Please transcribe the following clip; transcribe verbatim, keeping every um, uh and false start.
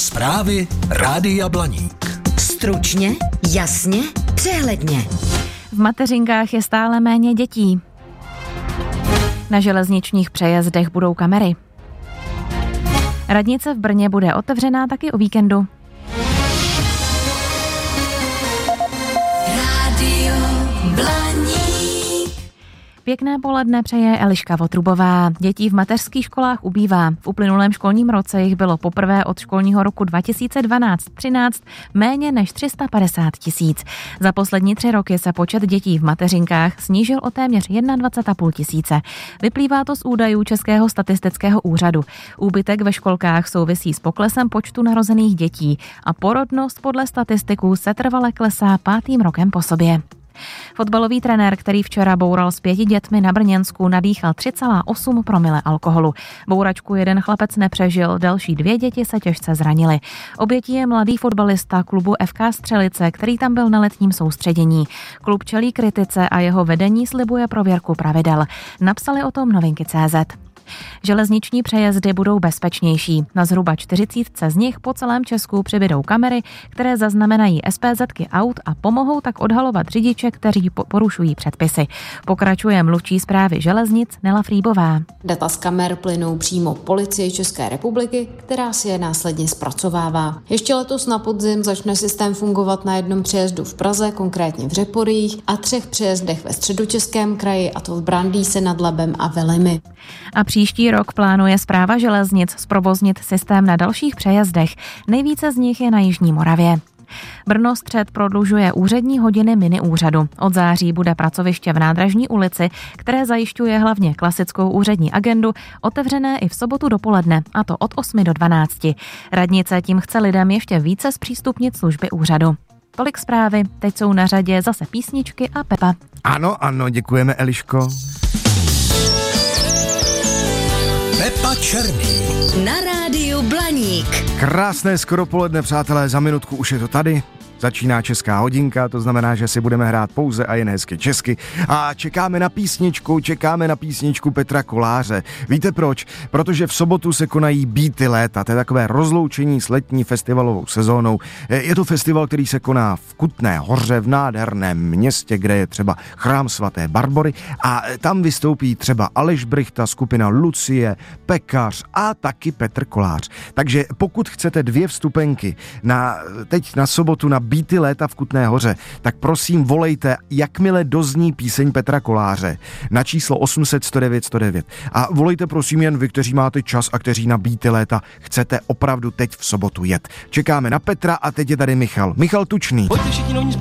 Zprávy Rádia Blaník. Stručně, jasně, přehledně. V mateřinkách je stále méně dětí. Na železničních přejezdech budou kamery. Radnice v Brně bude otevřená taky o víkendu. Rádio Blaník. Pěkné poledne přeje Eliška Votrubová. Dětí v mateřských školách ubývá. V uplynulém školním roce jich bylo poprvé od školního roku dva tisíce dvanáct třináct méně než tři sta padesát tisíc. Za poslední tři roky se počet dětí v mateřinkách snížil o téměř dvacet jedna a půl tisíce. Vyplývá to z údajů Českého statistického úřadu. Úbytek ve školkách souvisí s poklesem počtu narozených dětí a porodnost podle statistiků setrvale klesá pátým rokem po sobě. Fotbalový trenér, který včera boural s pěti dětmi na Brněnsku, nadýchal tři celá osm promile alkoholu. Bouračku jeden chlapec nepřežil, další dvě děti se těžce zranily. Obětí je mladý fotbalista klubu F K Střelice, který tam byl na letním soustředění. Klub čelí kritice a jeho vedení slibuje prověrku pravidel. Napsali o tom Novinky tečka cé zet. Železniční přejezdy budou bezpečnější. Na zhruba čtyřicítce z nich po celém Česku přibydou kamery, které zaznamenají es pé zetky aut a pomohou tak odhalovat řidiče, kteří porušují předpisy. Pokračuje mluvčí správy železnic Nela Frýbová. Data z kamer plynou přímo Policii České republiky, která si je následně zpracovává. Ještě letos na podzim začne systém fungovat na jednom přejezdu v Praze, konkrétně v Řeporích, a třech přejezdech ve Středočeském kraji, a to v Brandýse nad Labem a Velimi. A příští rok plánuje Správa železnic zprovoznit systém na dalších přejezdech. Nejvíce z nich je na Jižní Moravě. Brno Střed prodlužuje úřední hodiny miniúřadu. Od září bude pracoviště v Nádražní ulici, které zajišťuje hlavně klasickou úřední agendu, otevřené i v sobotu dopoledne, a to od osmi do dvanácti. Radnice tím chce lidem ještě více zpřístupnit služby úřadu. Tolik zprávy, teď jsou na řadě zase písničky a Pepa. Ano, ano, děkujeme, Eliško. Pepa Černý. Na rádiu Blaník. Krásné skoro poledne, přátelé, za minutku už je to tady. Začíná česká hodinka, to znamená, že si budeme hrát pouze a jen hezky česky. A čekáme na písničku, čekáme na písničku Petra Koláře. Víte proč? Protože v sobotu se konají Beaty léta, to je takové rozloučení s letní festivalovou sezónou. Je to festival, který se koná v Kutné Hoře, v nádherném městě, kde je třeba chrám svaté Barbory, a tam vystoupí třeba Aleš Brychta, skupina Lucie, Pekař a taky Petr Kolář. Takže pokud chcete dvě vstupenky na, teď na sobotu na Beaty léta v Kutné Hoře, tak prosím volejte, jakmile dozní píseň Petra Koláře, na číslo osm set sto devět sto devět. A volejte prosím jen vy, kteří máte čas a kteří na Beaty léta chcete opravdu teď v sobotu jet. Čekáme na Petra a teď je tady Michal. Michal Tučný.